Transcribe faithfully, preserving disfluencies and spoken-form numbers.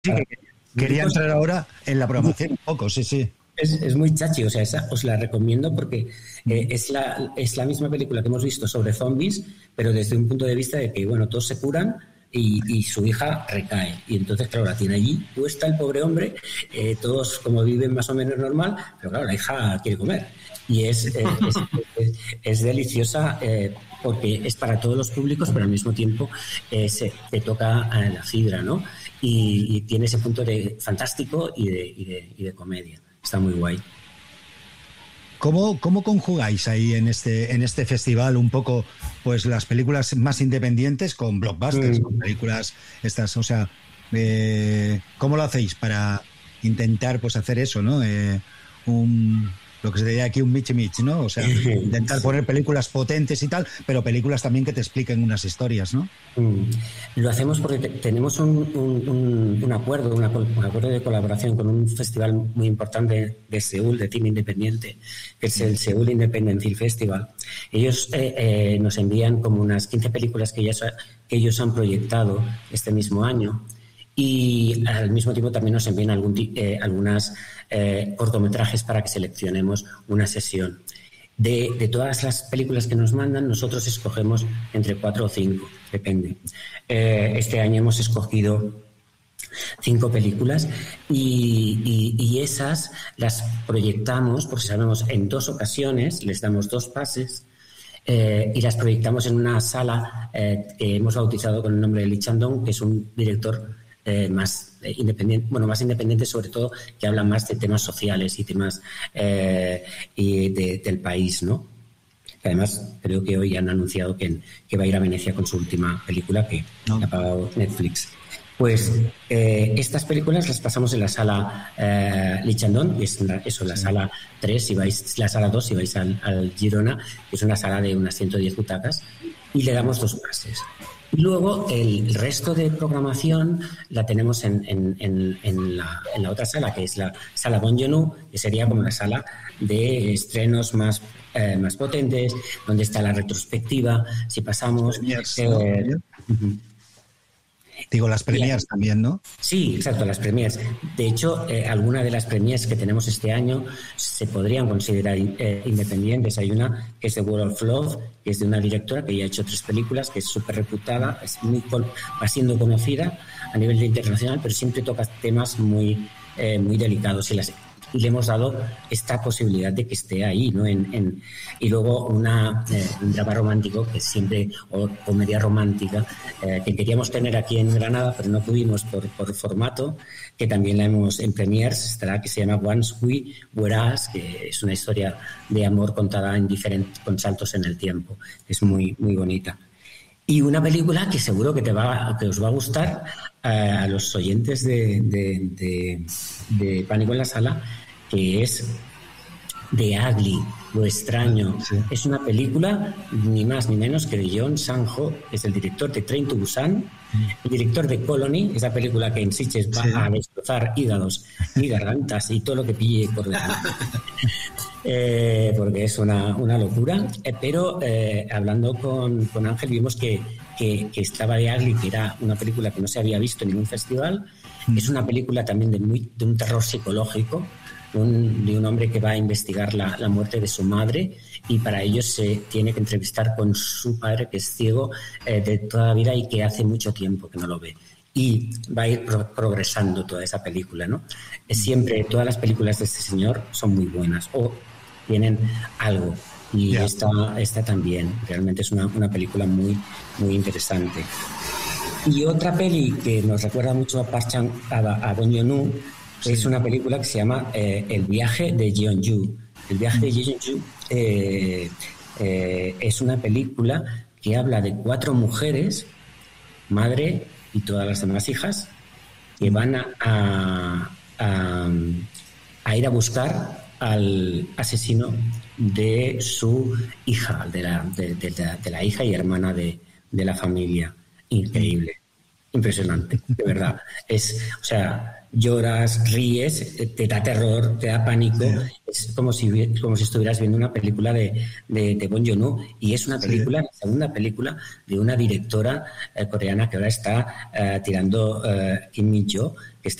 Sí, que quería entrar ahora en la programación un poco, sí, sí. Es, es muy chachi, o sea, esa os la recomiendo porque eh, es, la, es la misma película que hemos visto sobre zombies, pero desde un punto de vista de que, bueno, todos se curan y, y su hija recae. Y entonces, claro, la tiene allí puesta el pobre hombre, eh, todos como viven más o menos normal, pero claro, la hija quiere comer. Y es, eh, es, es, es deliciosa eh, porque es para todos los públicos, pero al mismo tiempo eh, se te toca a la fibra, ¿no? Y, y tiene ese punto de fantástico y de, y de, y de comedia. Está muy guay. ¿Cómo, cómo conjugáis ahí en este, en este festival un poco pues las películas más independientes con blockbusters, mm. con películas estas? O sea, eh, ¿cómo lo hacéis para intentar pues hacer eso, ¿no? Eh, un... lo que se diría aquí un Michi Michi, ¿no? O sea, intentar poner películas potentes y tal, pero películas también que te expliquen unas historias, ¿no? Mm. Lo hacemos porque te, tenemos un, un, un, un acuerdo, una, un acuerdo de colaboración con un festival muy importante de Seúl, de cine independiente, que es el Seúl Independent Film Festival. Ellos eh, eh, nos envían como unas quince películas que, ya, que ellos han proyectado este mismo año. Y al mismo tiempo también nos envían algún, eh, algunas eh, cortometrajes para que seleccionemos una sesión. De, de todas las películas que nos mandan, nosotros escogemos entre cuatro o cinco, depende. Eh, este año hemos escogido cinco películas y, y, y esas las proyectamos, porque sabemos, en dos ocasiones, les damos dos pases. Eh, y las proyectamos en una sala eh, que hemos bautizado con el nombre de Lee Chang-dong, que es un director Eh, más eh, independiente, bueno, más independiente sobre todo, que habla más de temas sociales y temas eh, y de, del país, ¿no? Además, creo que hoy han anunciado que, que va a ir a Venecia con su última película, que no. ha pagado Netflix. Pues eh, estas películas las pasamos en la sala eh, Lee Chang-dong, que es la, eso, la sí. sala tres, si vais, la sala dos, si vais al, al Girona, que es una sala de unas ciento diez butacas, y le damos dos pases. Y luego el resto de programación la tenemos en, en, en, en, la, en la otra sala, que es la sala Bong Joon-ho, que sería como la sala de estrenos más, eh, más potentes, donde está la retrospectiva, si pasamos... Premiers, eh, ¿no? uh-huh. Digo, las premiers también, ¿no? Sí, exacto, las premiers. De hecho, eh, algunas de las premiers que tenemos este año se podrían considerar eh, independientes. Hay una que es The World of Love, que es de una directora que ya ha hecho tres películas, que es súper reputada, es muy, va siendo conocida a nivel internacional, pero siempre toca temas muy, eh, muy delicados y las y le hemos dado esta posibilidad de que esté ahí, ¿no? En, en, y luego una, eh, un drama romántico que siempre, o comedia romántica, eh, que queríamos tener aquí en Granada, pero no pudimos por, por formato, que también la hemos en premiers, estará, que se llama Once We Were Us, que es una historia de amor contada en diferentes, con saltos en el tiempo. Es muy, muy bonita. Y una película que seguro que te va, que os va a gustar eh, a los oyentes de, de, de, de Pánico en la Sala, que es The Ugly, Lo Extraño. Sí. Es una película ni más ni menos que de John Sang-ho, que es el director de Train to Busan, el director de Colony, esa película que en Sitges va sí. a destrozar hígados y gargantas y todo lo que pille por delante. Eh, porque es una, una locura, eh, pero eh, hablando con, con Ángel vimos que, que, que estaba The Ugly, que era una película que no se había visto en ningún festival. Mm. Es una película también de, muy, de un terror psicológico, un, de un hombre que va a investigar la, la muerte de su madre, y para ello se tiene que entrevistar con su padre, que es ciego eh, de toda la vida y que hace mucho tiempo que no lo ve. Y va a ir pro- progresando toda esa película, ¿no? Es siempre, todas las películas de este señor son muy buenas o tienen algo, y yeah. esta, esta también realmente es una, una película muy, muy interesante. Y otra peli que nos recuerda mucho a Park Chan, a, a Bong Joon-ho, sí. es una película que se llama eh, El viaje de Jeonju. El viaje mm. de Jeonju eh, eh, es una película que habla de cuatro mujeres, madre y todas las demás hijas, que van a, a, a, a ir a buscar al asesino de su hija, de la, de, de, de, de la hija y hermana de, de la familia. Increíble. impresionante, de verdad. Es, o sea, lloras, ríes, te da terror, te da pánico. Sí. Es como si, como si estuvieras viendo una película de, de, de Bong Joon-ho, y es una película, sí. la segunda película de una directora eh, coreana que ahora está eh, tirando, eh, Kim Min-jo, que está